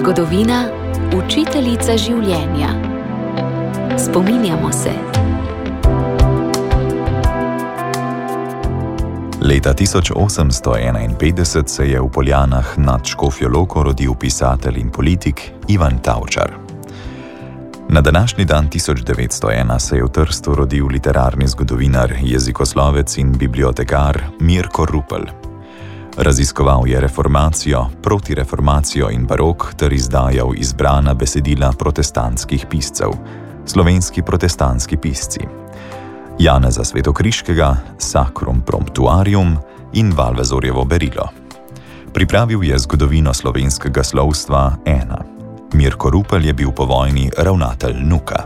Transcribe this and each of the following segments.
Zgodovina, učiteljica življenja. Spominjamo se. Leta 1851 se je v Poljanah nad Škofjo Loko rodil pisatelj in politik Ivan Tavčar. Na današnji dan 1901 se je v Trstu rodil literarni zgodovinar, jezikoslovec in bibliotekar Mirko Rupel. Raziskoval je reformacijo, protireformacijo in barok ter izdajal izbrana besedila protestantskih piscev, slovenski protestantski pisci, Janeza Svetokriškega, Sacrum Promptuarium in Valvazorjevo berilo. Pripravil je zgodovino slovenskega slovstva 1. Mirko Rupel je bil po vojni ravnatelj NUK-a.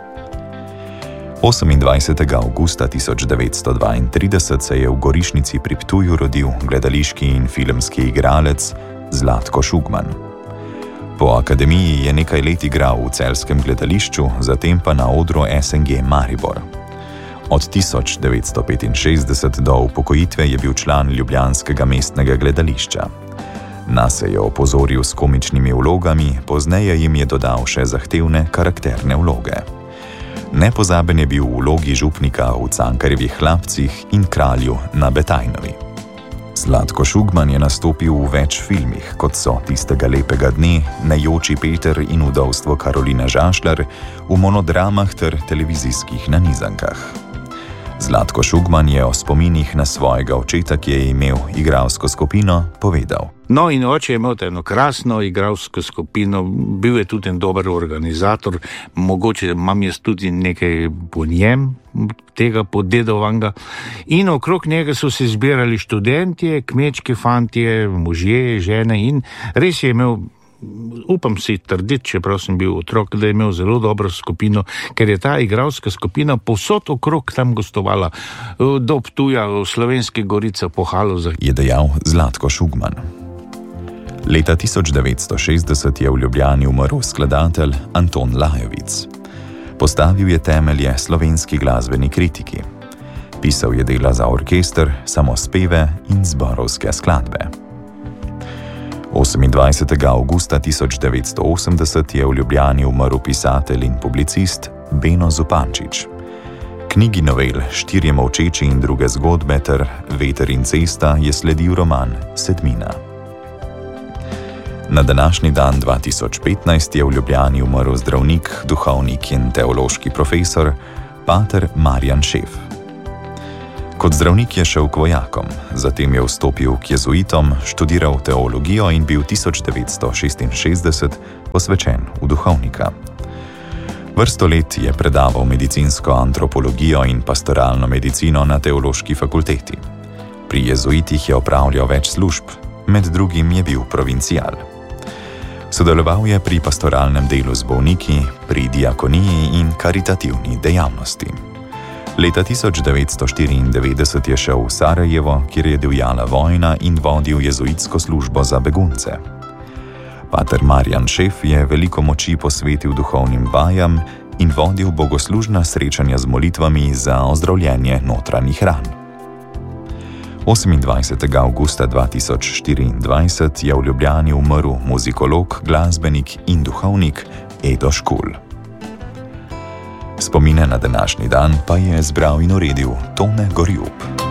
28. avgusta 1932 se je v Gorišnici pri Ptuju rodil gledališki in filmski igralec Zlatko Šugman. Po akademiji je nekaj let igral v celjskem gledališču, zatem pa na odru SNG Maribor. Od 1965 do upokojitve je bil član ljubljanskega mestnega gledališča. Nase je opozoril s komičnimi vlogami, pozneje jim je dodal še zahtevne karakterne vloge. Nepozaben je bil v vlogi župnika v Cankarjevih Hlapcih in Kralju na Betajnovi. Zlatko Šugman je nastopil v več filmih, kot so Tistega lepega dne, Nejoči Peter in Vdovstvo Karoline Žašlar, v monodramah ter televizijskih nanizankah. Zlatko Šugman je o spominih na svojega očeta, ki je imel igralsko skupino, povedal. No, in oče je imel eno krasno igralsko skupino, bil je tudi en dober organizator, mogoče imam jaz tudi nekaj po njem, tega podedovanga. In okrog njega so se zbirali študentje, kmečki fantje, možje, žene in res je imel, upam si trditi, čeprav sem bil otrok, da je imel zelo dobro skupino, ker je ta igralska skupina povsod okrog tam gostovala, do Ptuja, v Slovenskih Goricah, po Halozah. Je dejal Zlatko Šugman. Leta 1960 je v Ljubljani umrl skladatelj Anton Lajovic. Postavil je temelje slovenski glasbeni kritiki. Pisal je dela za orkester, samospeve in zborovske skladbe. 28. avgusta 1980 je v Ljubljani umrl pisatelj in publicist Beno Zupančič. Knjigi novel Štirje molčeči in druge zgodbe ter Veter in cesta je sledil roman Sedmina. Na današnji dan 2015 je v Ljubljani umrl zdravnik, duhovnik in teološki profesor pater Marjan Šef. Kot zdravnik je šel k vojakom, zatem je vstopil k jezuitom, študiral teologijo in bil 1966 posvečen v duhovnika. Vrsto let je predaval medicinsko antropologijo in pastoralno medicino na teološki fakulteti. Pri jezuitih je opravljal več služb, med drugim je bil provincial. Sodeloval je pri pastoralnem delu z bolniki, pri diakoniji in karitativni dejavnosti. Leta 1994 je šel v Sarajevo, kjer je divjala vojna in vodil jezuitsko službo za begunce. Pater Marjan Šef je veliko moči posvetil duhovnim vajam in vodil bogoslužna srečanja z molitvami za ozdravljenje notranjih ran. 28. avgusta 2024 je v Ljubljani umrl muzikolog, glasbenik in duhovnik Edo Škulj. Spomine na današnji dan pa je zbral in uredil Tone Gorjup.